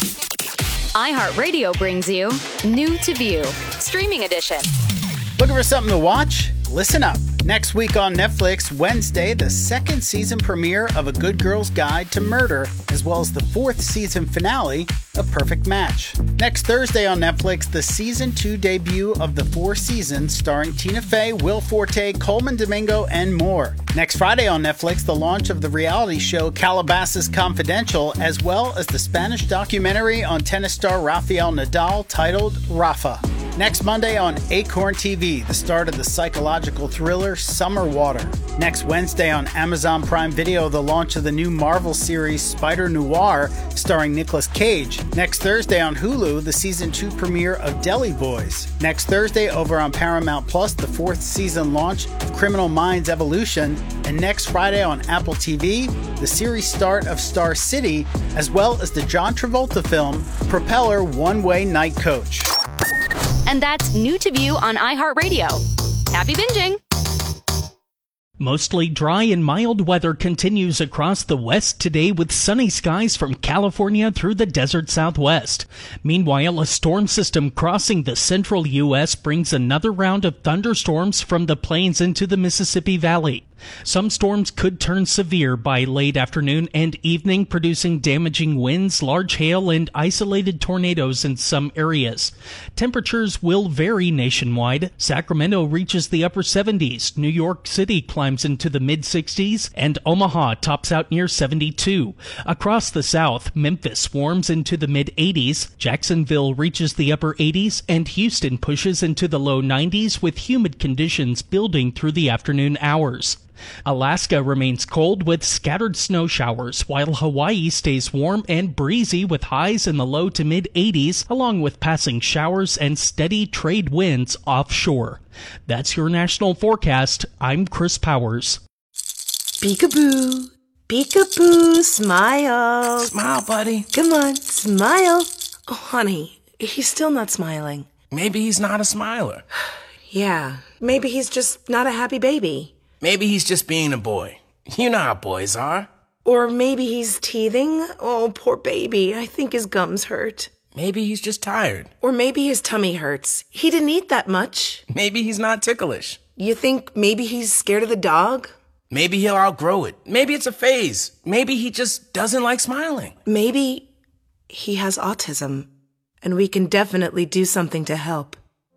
Speaker 31: iHeartRadio brings you New to View, Streaming Edition.
Speaker 32: Looking for something to watch? Listen up. Next week on Netflix, Wednesday, the second season premiere of A Good Girl's Guide to Murder, as well as the fourth season finale of Perfect Match. Next Thursday on Netflix, the season two debut of the four seasons starring Tina Fey, Will Forte, Coleman Domingo, and more. Next Friday on Netflix, the launch of the reality show Calabasas Confidential, as well as the Spanish documentary on tennis star Rafael Nadal titled Rafa. Next Monday on Acorn T V, the start of the psychological thriller Summer Water. Next Wednesday on Amazon Prime Video, the launch of the new Marvel series Spider Noir, starring Nicolas Cage. Next Thursday on Hulu, the season two premiere of Deli Boys. Next Thursday over on Paramount Plus, the fourth season launch of Criminal Minds Evolution. And next Friday on Apple T V, the series start of Star City, as well as the John Travolta film Propeller One-Way Night Coach.
Speaker 31: And that's New to View on iHeartRadio. Happy binging!
Speaker 33: Mostly dry and mild weather continues across the west today with sunny skies from California through the desert southwest. Meanwhile, a storm system crossing the central U S brings another round of thunderstorms from the plains into the Mississippi Valley. Some storms could turn severe by late afternoon and evening, producing damaging winds, large hail, and isolated tornadoes in some areas. Temperatures will vary nationwide. Sacramento reaches the upper seventies, New York City climbs into the mid-sixties, and Omaha tops out near seventy-two. Across the south, Memphis warms into the mid-eighties, Jacksonville reaches the upper eighties, and Houston pushes into the low nineties with humid conditions building through the afternoon hours. Alaska remains cold with scattered snow showers, while Hawaii stays warm and breezy with highs in the low to mid eighties, along with passing showers and steady trade winds offshore. That's your national forecast. I'm Chris Powers.
Speaker 2: Peekaboo. Peekaboo. Smile.
Speaker 4: Smile, buddy.
Speaker 2: Come on, smile. Oh, honey, he's still not smiling.
Speaker 4: Maybe he's not a smiler.
Speaker 2: Yeah, maybe he's just not a happy baby.
Speaker 4: Maybe he's just being a boy. You know how boys are.
Speaker 2: Or maybe he's teething. Oh, poor baby. I think his gums hurt.
Speaker 4: Maybe he's just tired.
Speaker 2: Or maybe his tummy hurts. He didn't eat that much.
Speaker 4: Maybe he's not ticklish.
Speaker 2: You think maybe he's scared of the dog?
Speaker 4: Maybe he'll outgrow it. Maybe it's a phase. Maybe he just doesn't like smiling.
Speaker 2: Maybe he has autism, and we can definitely do something to help.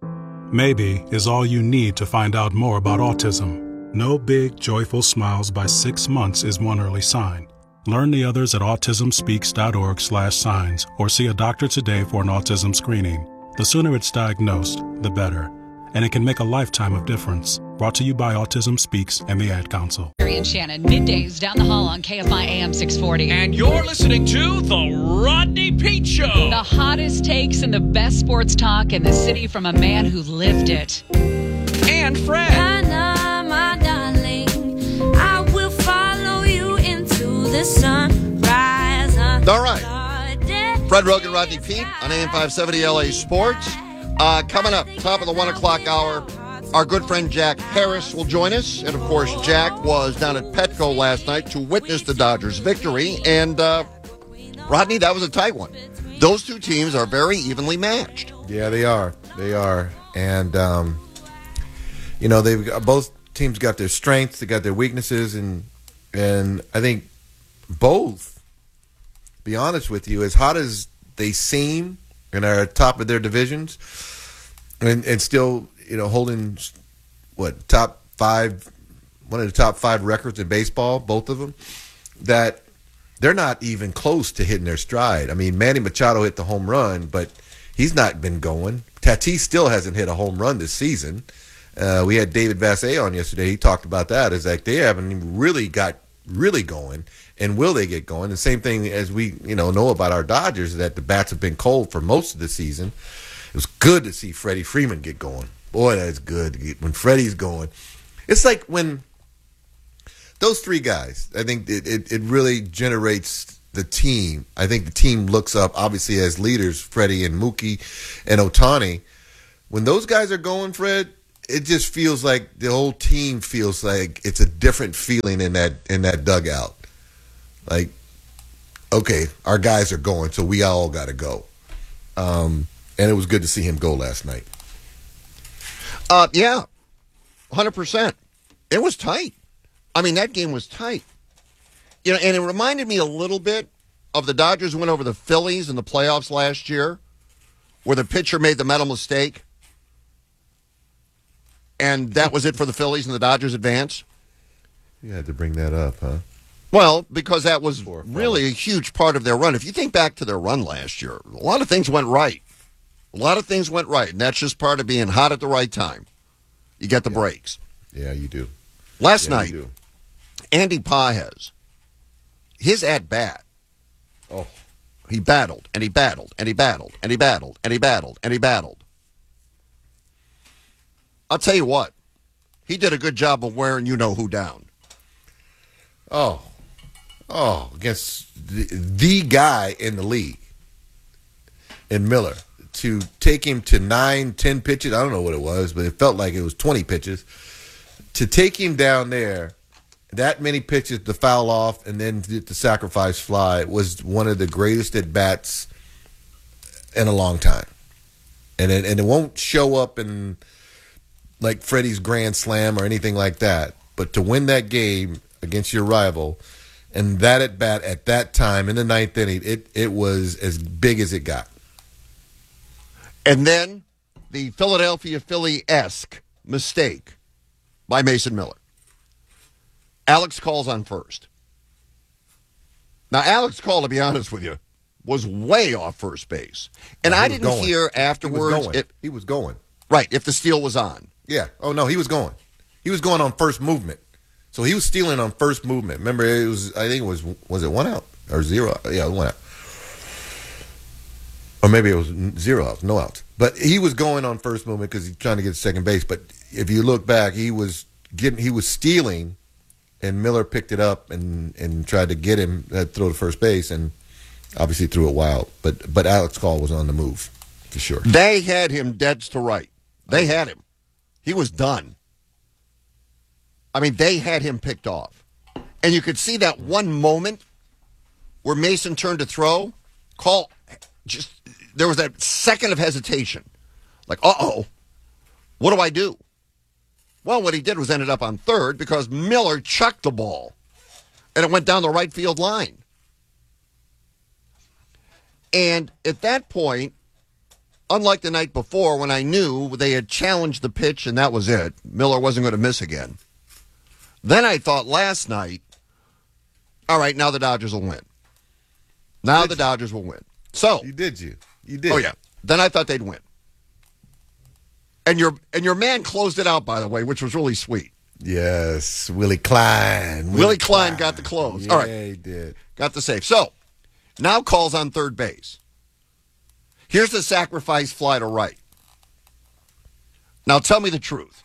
Speaker 5: Maybe is all you need to find out more about autism. No big, joyful smiles by six months is one early sign. Learn the others at autismspeaks.org slash signs or see a doctor today for an autism screening. The sooner it's diagnosed, the better. And it can make a lifetime of difference. Brought to you by Autism Speaks and the Ad Council.
Speaker 6: Barry and Shannon, middays down the hall on K F I A M six forty.
Speaker 8: And you're listening to The Rodney Peete Show.
Speaker 6: The hottest takes and the best sports talk in the city from a man who lived it.
Speaker 8: And Fred.
Speaker 7: Hannah, my darling, I will follow you into the sunrise.
Speaker 16: All right. Fred Rogan, Rodney Peete on A M five seventy L A Sports. Uh, coming up, top of the one o'clock hour, our good friend Jack Harris will join us. And, of course, Jack was down at Petco last night to witness the Dodgers' victory. And, uh, Rodney, that was a tight one. Those two teams are very evenly matched.
Speaker 17: Yeah, they are. They are. And, um, you know, they've got, both teams got their strengths, they got their weaknesses. And, and I think both, to be honest with you, as hot as they seem and are top of their divisions, and, and still, you know, holding, what, top five, one of the top five records in baseball, both of them, that they're not even close to hitting their stride. I mean, Manny Machado hit the home run, but he's not been going. Tatis still hasn't hit a home run this season. Uh, we had David Vassay on yesterday. He talked about that. It's like they haven't even really got really going. And will they get going? The same thing as we, you know, know about our Dodgers, is that the bats have been cold for most of the season. It was good to see Freddie Freeman get going. Boy, that's good when Freddie's going. It's like when those three guys, I think it, it, it really generates the team. I think the team looks up, obviously, as leaders, Freddie and Mookie and Ohtani. When those guys are going, Fred, it just feels like the whole team feels like it's a different feeling in that in that dugout. Like, okay, our guys are going, so we all got to go. Um, and it was good to see him go last night.
Speaker 16: Uh, yeah, one hundred percent. It was tight. I mean, that game was tight. You know, and it reminded me a little bit of the Dodgers went over the Phillies in the playoffs last year, where the pitcher made the mental mistake, and that was it for the Phillies and the Dodgers advance.
Speaker 17: You had to bring that up, huh?
Speaker 16: Well, because that was really a huge part of their run. If you think back to their run last year, a lot of things went right. A lot of things went right, and that's just part of being hot at the right time. You get the
Speaker 17: yeah.
Speaker 16: breaks.
Speaker 17: Yeah, you do.
Speaker 16: Last
Speaker 17: yeah,
Speaker 16: night, Andy Pages, his at-bat,
Speaker 17: oh,
Speaker 16: he battled, and he battled, and he battled, and he battled, and he battled, and he battled. I'll tell you what, he did a good job of wearing you-know-who down.
Speaker 17: Oh, oh, against the, the guy in the league, in Miller, to take him to nine, ten pitches, I don't know what it was, but it felt like it was twenty pitches, to take him down there, that many pitches to foul off and then to sacrifice fly was one of the greatest at-bats in a long time. And it, and it won't show up in like Freddie's grand slam or anything like that, but to win that game against your rival, and that at bat at that time in the ninth inning, it it was as big as it got.
Speaker 16: And then the Philadelphia Philly-esque mistake by Mason Miller. Alex calls on first. Now, Alex Call, to be honest with you, was way off first base, and
Speaker 17: no,
Speaker 16: I didn't
Speaker 17: going.
Speaker 16: hear afterwards.
Speaker 17: He was going.
Speaker 16: If,
Speaker 17: he was going.
Speaker 16: Right, if the steal was on.
Speaker 17: Yeah. Oh no, he was going. He was going on first movement. So he was stealing on first movement. Remember, it was I think it was was it one out or zero? Yeah, one out. Or maybe it was zero outs, no outs. But he was going on first movement because he's trying to get to second base. But if you look back, he was getting he was stealing, and Miller picked it up and, and tried to get him uh, throw to first base, and obviously threw it wild. But but Alex Call was on the move for sure.
Speaker 16: They had him dead to right. They had him. He was done. I mean, they had him picked off. And you could see that one moment where Mason turned to throw, Call just, there was that second of hesitation. Like, uh-oh, what do I do? Well, what he did was ended up on third because Miller chucked the ball, and it went down the right field line. And at that point, unlike the night before when I knew they had challenged the pitch and that was it, Miller wasn't going to miss again. Then I thought last night, all right, now the Dodgers will win. Now did the Dodgers will win. So
Speaker 17: you did you? You did.
Speaker 16: Oh yeah. Then I thought they'd win. And your and your man closed it out, by the way, which was really sweet.
Speaker 17: Yes, Willie Klein.
Speaker 16: Willie, Willie Klein, Klein got the close.
Speaker 17: Yeah,
Speaker 16: all right,
Speaker 17: he did.
Speaker 16: Got the save. So now Call's on third base. Here's the sacrifice fly to right. Now tell me the truth.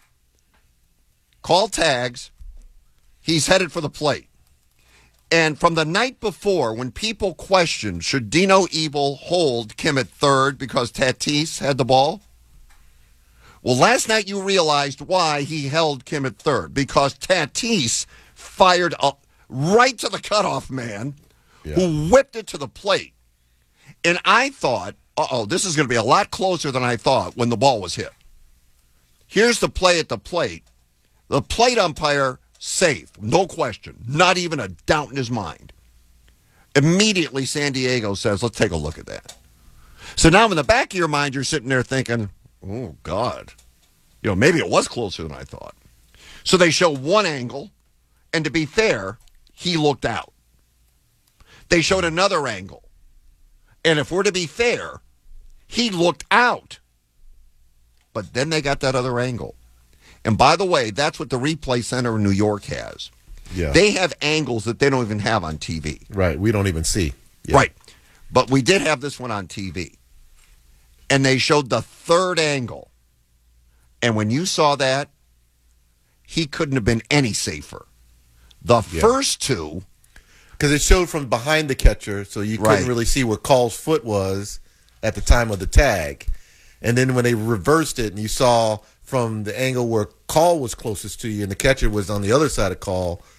Speaker 16: Call tags. He's headed for the plate. And from the night before, when people questioned, should Dino Evil hold Kim at third because Tatis had the ball? Well, last night you realized why he held Kim at third. Because Tatis fired up right to the cutoff man, yeah. who whipped it to the plate. And I thought, uh-oh, this is going to be a lot closer than I thought when the ball was hit. Here's the play at the plate. The plate umpire, safe, no question, not even a doubt in his mind. Immediately, San Diego says, let's take a look at that. So now in the back of your mind, you're sitting there thinking, oh, God. You know, maybe it was closer than I thought. So they show one angle, and to be fair, he looked out. They showed another angle. And if we're to be fair, he looked out. But then they got that other angle. And by the way, that's what the replay center in New York has.
Speaker 17: Yeah.
Speaker 16: They have angles that they don't even have on T V.
Speaker 17: Right. We don't even see.
Speaker 16: Yeah. Right. But we did have this one on T V. And they showed the third angle. And when you saw that, he couldn't have been any safer. The yeah. first two.
Speaker 17: Because it showed from behind the catcher, so you couldn't
Speaker 16: right.
Speaker 17: really see where Call's foot was at the time of the tag. And then when they reversed it and you saw from the angle where Call was closest to you and the catcher was on the other side of Call,